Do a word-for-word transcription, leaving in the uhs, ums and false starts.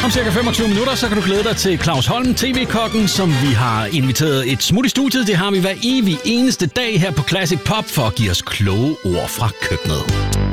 Om cirka femogtyve minutter, så kan du glæde dig til Claus Holm, tv-kokken, som vi har inviteret et smut i studiet. Det har vi hver evig eneste dag her på Classic Pop for at give os kloge ord fra køkkenet.